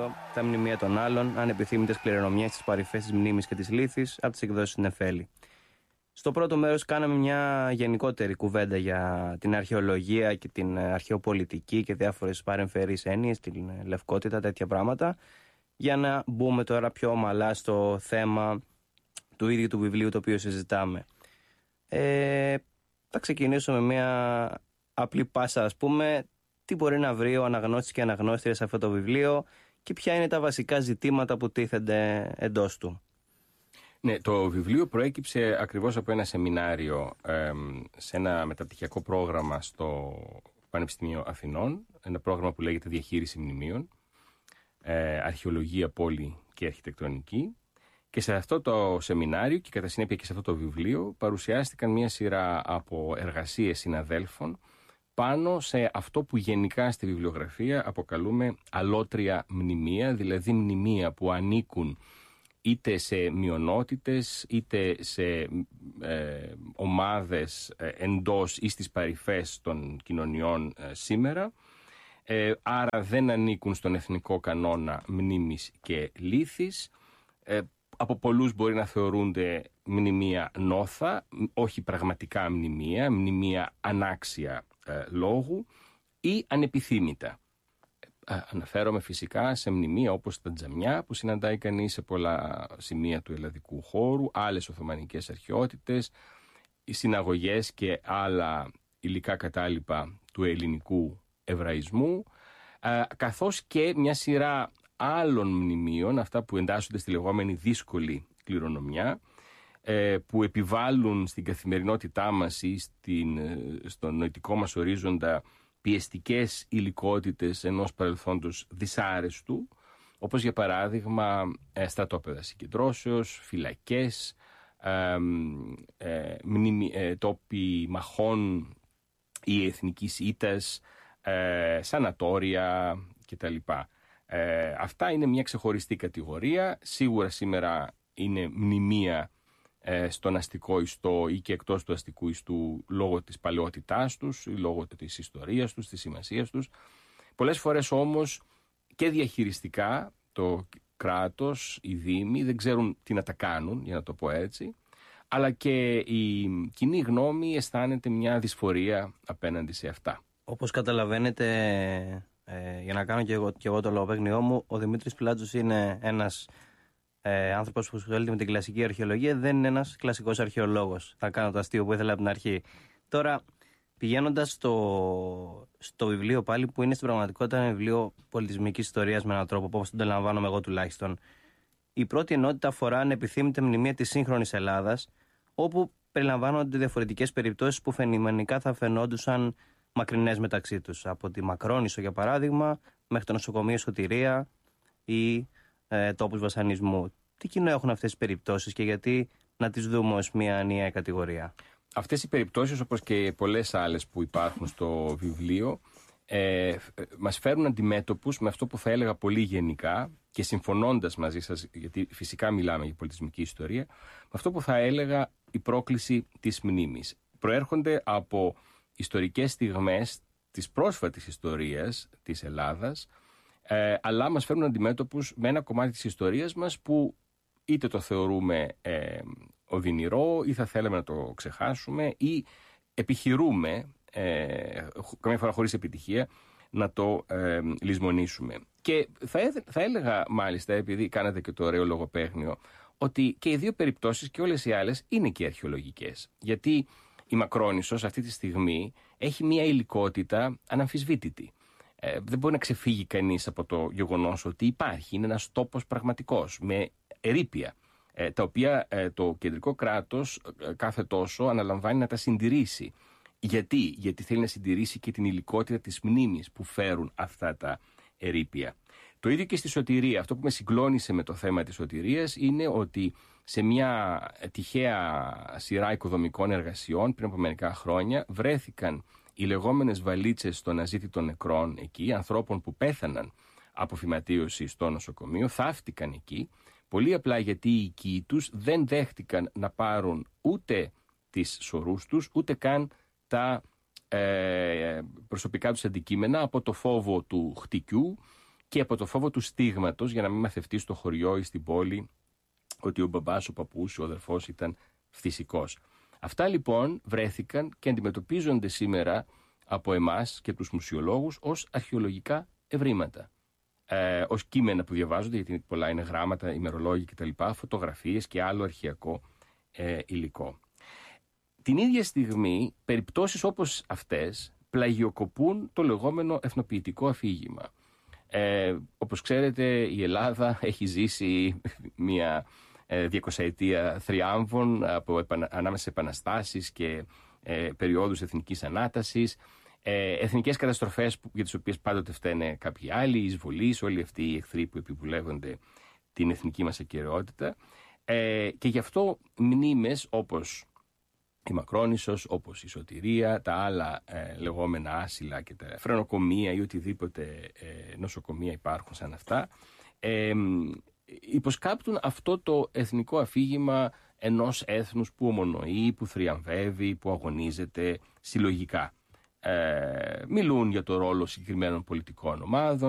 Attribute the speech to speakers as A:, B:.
A: τα μνημεία των άλλων, ανεπιθύμητες κληρονομιές της παρυφές της μνήμης και της λύθης από τις εκδόσεις Νεφέλη. Στο πρώτο μέρος κάναμε μια γενικότερη κουβέντα για την αρχαιολογία και την αρχαιοπολιτική και διάφορες παρεμφερείς έννοιες, την λευκότητα, τέτοια πράγματα, για να μπούμε τώρα πιο ομαλά στο θέμα του ίδιου του βιβλίου το οποίο συζητάμε. Θα ξεκινήσω με μια απλή πάσα, ας πούμε, τι μπορεί να βρει ο αναγνώστης και αναγνώστρια σε αυτό το βιβλίο και ποια είναι τα βασικά ζητήματα που τίθενται εντός του.
B: Ναι, το βιβλίο προέκυψε ακριβώς από ένα σεμινάριο σε ένα μεταπτυχιακό πρόγραμμα στο Πανεπιστήμιο Αθηνών, ένα πρόγραμμα που λέγεται Διαχείριση Μνημείων, Αρχαιολογία, Πόλη και Αρχιτεκτονική. Και σε αυτό το σεμινάριο και κατά συνέπεια και σε αυτό το βιβλίο παρουσιάστηκαν μια σειρά από εργασίες συναδέλφων πάνω σε αυτό που γενικά στη βιβλιογραφία αποκαλούμε αλότρια μνημεία, δηλαδή μνημεία που ανήκουν είτε σε μειονότητες είτε σε ομάδες εντός ή στις παρυφές των κοινωνιών σήμερα, άρα δεν ανήκουν στον εθνικό κανόνα μνήμης και λύθης. Από πολλούς μπορεί να θεωρούνται μνημεία νόθα, όχι πραγματικά μνημεία, μνημεία ανάξια λόγου ή ανεπιθύμητα. Αναφέρομαι φυσικά σε μνημεία όπως τα τζαμιά που συναντάει κανείς σε πολλά σημεία του ελλαδικού χώρου, άλλες οθωμανικές αρχαιότητες, οι συναγωγές και άλλα υλικά κατάλοιπα του ελληνικού εβραϊσμού, καθώς και μια σειρά άλλων μνημείων, αυτά που εντάσσονται στη λεγόμενη δύσκολη κληρονομιά, που επιβάλλουν στην καθημερινότητά μας ή στον νοητικό μας ορίζοντα πιεστικές υλικότητες ενός παρελθόντος δυσάρεστου, όπως για παράδειγμα στρατόπεδα συγκεντρώσεως, φυλακές, τόποι μαχών ή εθνικής ήττας, σανατόρια κτλ. Αυτά είναι μια ξεχωριστή κατηγορία. Σίγουρα σήμερα είναι μνημεία στον αστικό ιστό ή και εκτός του αστικού ιστού λόγω της παλαιότητάς τους ή λόγω της ιστορίας τους, της σημασίας τους. Πολλές φορές όμως και διαχειριστικά το κράτος, οι δήμοι δεν ξέρουν τι να τα κάνουν, για να το πω έτσι, αλλά και η κοινή γνώμη αισθάνεται μια δυσφορία απέναντι σε αυτά.
A: Όπως καταλαβαίνετε, για να κάνω και εγώ το λογοπαίγνιό μου, ο Δημήτρης Πιλάτζος είναι ένας άνθρωπος που ασχολείται με την κλασική αρχαιολογία, δεν είναι ένας κλασικός αρχαιολόγος. Θα κάνω το αστείο που ήθελα από την αρχή. Τώρα, πηγαίνοντας στο βιβλίο πάλι, που είναι στην πραγματικότητα ένα βιβλίο πολιτισμικής ιστορίας με έναν τρόπο, όπως το αντιλαμβάνομαι εγώ τουλάχιστον, η πρώτη ενότητα αφορά ανεπιθύμητα μνημεία της σύγχρονης Ελλάδας, όπου περιλαμβάνονται διαφορετικές περιπτώσεις που φαινομενικά θα φαινόντουσαν μακρινές μεταξύ τους. Από τη Μακρόνισσο, για παράδειγμα, μέχρι το νοσοκομείο Σωτηρία ή τόπους βασανισμού. Τι κοινό έχουν αυτές τις περιπτώσεις και γιατί να τις δούμε ως μια ενιαία κατηγορία?
B: Αυτές οι περιπτώσεις, όπως και πολλές άλλες που υπάρχουν στο βιβλίο, μας φέρουν αντιμέτωπους με αυτό που θα έλεγα πολύ γενικά και συμφωνώντας μαζί σας, γιατί φυσικά μιλάμε για πολιτισμική ιστορία, με αυτό που θα έλεγα η πρόκληση της μνήμης. Προέρχονται από ιστορικές στιγμές της πρόσφατης ιστορίας της Ελλάδας, αλλά μας φέρνουν αντιμέτωπους με ένα κομμάτι της ιστορίας μας που είτε το θεωρούμε οδυνηρό ή θα θέλαμε να το ξεχάσουμε ή επιχειρούμε, καμιά φορά χωρίς επιτυχία, να το λησμονήσουμε. Και θα έλεγα μάλιστα, επειδή κάνατε και το ωραίο λογοπαίγνιο, ότι και οι δύο περιπτώσεις και όλες οι άλλες είναι και αρχαιολογικές. Γιατί η Μακρόνισσος αυτή τη στιγμή έχει μια υλικότητα αναμφισβήτητη. Δεν μπορεί να ξεφύγει κανείς από το γεγονός ότι υπάρχει. Είναι ένας τόπος πραγματικός, με ερείπια, τα οποία το κεντρικό κράτος κάθε τόσο αναλαμβάνει να τα συντηρήσει. Γιατί θέλει να συντηρήσει και την υλικότητα της μνήμης που φέρουν αυτά τα ερείπια. Το ίδιο και στη σωτηρία. Αυτό που με συγκλώνησε με το θέμα της σωτηρίας είναι ότι σε μια τυχαία σειρά οικοδομικών εργασιών πριν από μερικά χρόνια βρέθηκαν οι λεγόμενες βαλίτσες των αζήτητων νεκρών εκεί, ανθρώπων που πέθαναν από φυματίωση στο νοσοκομείο, θαύτηκαν εκεί, πολύ απλά γιατί οι οικοί τους δεν δέχτηκαν να πάρουν ούτε τις σωρούς τους, ούτε καν τα προσωπικά τους αντικείμενα από το φόβο του χτυκιού και από το φόβο του στίγματος, για να μην μαθευτεί στο χωριό ή στην πόλη ότι ο μπαμπάς, ο παππούς, ο αδερφός ήταν φυσικός. Αυτά λοιπόν βρέθηκαν και αντιμετωπίζονται σήμερα από εμάς και τους μουσιολόγους ως αρχαιολογικά ευρήματα. Ως κείμενα που διαβάζονται, γιατί πολλά είναι γράμματα, ημερολόγια κτλ., φωτογραφίες και άλλο αρχαιακό υλικό. Την ίδια στιγμή, περιπτώσεις όπως αυτές πλαγιοκοπούν το λεγόμενο εθνοποιητικό αφήγημα. Όπως ξέρετε, η Ελλάδα έχει ζήσει μια 200ετία θριάμβων ανάμεσα σε επαναστάσεις και περιόδους εθνικής ανάτασης, εθνικές καταστροφές για τις οποίες πάντοτε φταίνε κάποιοι άλλοι, εισβολείς, όλοι αυτοί οι εχθροί που επιβουλεύονται την εθνική μας ακεραιότητα, και γι' αυτό μνήμες όπως η Μακρόνισσος, όπως η Σωτηρία, τα άλλα λεγόμενα άσυλα και τα φρενοκομεία ή οτιδήποτε νοσοκομεία υπάρχουν σαν αυτά, υποσκάπτουν αυτό το εθνικό αφήγημα ενός έθνους που ομονοεί, που θριαμβεύει, που αγωνίζεται συλλογικά. Μιλούν για το ρόλο συγκεκριμένων πολιτικών ομάδων,